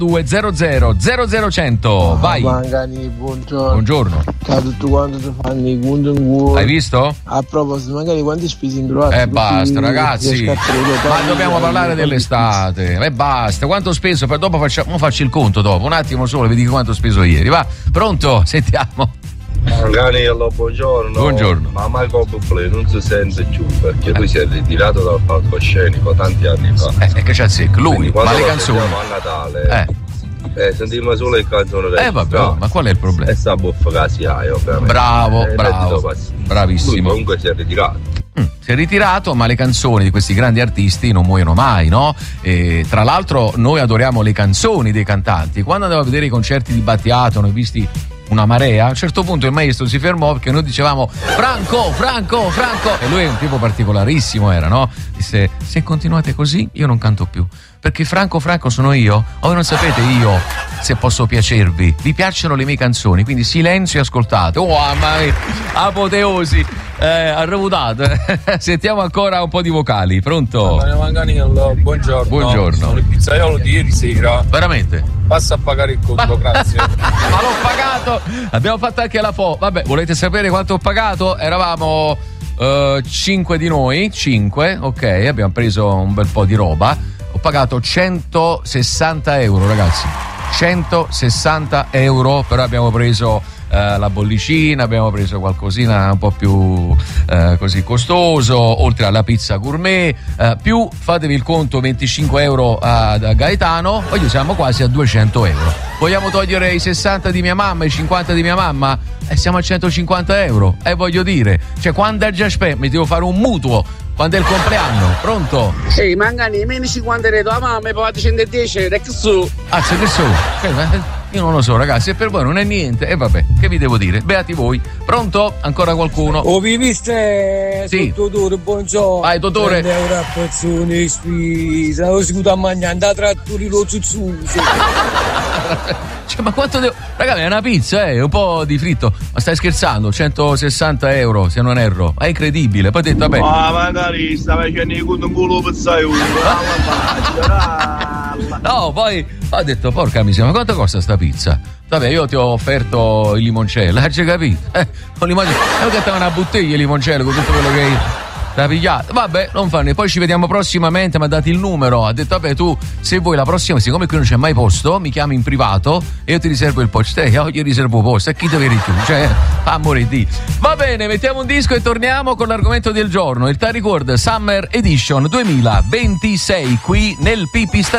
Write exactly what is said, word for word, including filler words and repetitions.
due zero zero zero zero cento. Vai. Mangani, buongiorno. Buongiorno. Tutto quanto ti fanno i conti in cuore. Hai visto? A proposito, magari quanti spesi in Croazia? Eh basta ragazzi, ma dobbiamo parlare dell'estate. E eh, basta, quanto ho speso? Per dopo facciamo, faccio il conto dopo, un attimo solo, vi dico quanto ho speso ieri. Va, pronto? Sentiamo. Manganiello, buongiorno. Buongiorno. Ma Michael Bublé non si sente più perché eh. lui si è ritirato dal palcoscenico tanti anni fa. Eh, e che c'è secco? Lui, ma le canzoni a Natale eh. Eh, sentiamo solo le canzoni del Eh vabbè, no, ma qual è il problema? E sta buffa che si ha, ovviamente. Bravo, eh, bravo. Bravissimo. Lui comunque si è ritirato. Mm, si è ritirato, ma le canzoni di questi grandi artisti non muoiono mai, no? E tra l'altro noi adoriamo le canzoni dei cantanti. Quando andiamo a vedere i concerti di Battiato, ne ho visti una marea, a un certo punto il maestro si fermò perché noi dicevamo Franco, Franco, Franco, e lui è un tipo particolarissimo, era, no? Disse: se continuate così io non canto più, perché Franco Franco sono io. Voi non sapete io se posso piacervi, vi piacciono le mie canzoni, quindi silenzio e ascoltate. Oh mamma mia, apoteosi. Eh, arrevutato. Sentiamo ancora un po' di vocali. Pronto? Manganiello, buongiorno. Buongiorno. Sono il pizzaiolo di ieri sera. Veramente? Passa a pagare il conto, grazie. Ma l'ho pagato. Abbiamo fatto anche la foto. Vabbè, volete sapere quanto ho pagato? Eravamo uh, cinque di noi, cinque, ok, abbiamo preso un bel po' di roba. Ho pagato centosessanta euro, ragazzi. centosessanta euro, però abbiamo preso Uh, la bollicina, abbiamo preso qualcosina un po' più uh, così costoso, oltre alla pizza gourmet, uh, più fatevi il conto venticinque euro a, a Gaetano, oggi siamo quasi a duecento euro. Vogliamo togliere i sessanta di mia mamma, i cinquanta di mia mamma? E eh, siamo a centocinquanta euro. E eh, voglio dire, cioè quando è già spento mi devo fare un mutuo quando è il compleanno. Pronto? Ehi, Mangani, meno cinquanta euro a mamma e poi centodieci euro, che su? Ah, c'è che su? Io non lo so, ragazzi, e per voi non è niente. E eh, vabbè, che vi devo dire? Beati voi. Pronto? Ancora qualcuno? Oh, vi viste? Sì. Dottore, buongiorno. Vai, dottore. Prende una pezzone spisa, lo si può mangiare, da trattori lo zuzzuso. Cioè, ma quanto devo... Ragazzi, è una pizza, eh, un po' di fritto. Ma stai scherzando? centosessanta euro, se non erro. È incredibile. Poi ho detto, vabbè. Ma ah, magari stava facendo i conti un culo pizzaiolo. No, poi ho detto, porca miseria, ma quanto costa sta pizza? Vabbè, io ti ho offerto il limoncello, hai già capito? Eh, non l'immagino. Io che stavo una bottiglia di limoncello con tutto quello che hai da pigliato. Vabbè, non fanno. Poi ci vediamo prossimamente, mi ha dato il numero. Ha detto, vabbè, tu se vuoi la prossima, siccome qui non c'è mai posto, mi chiami in privato e io ti riservo il posto. Eh, io gli riservo posto. E chi deve più? Cioè, amore di. Va bene, mettiamo un disco e torniamo con l'argomento del giorno. Il Tariq Ward Summer Edition duemilaventisei qui nel Pipistrello.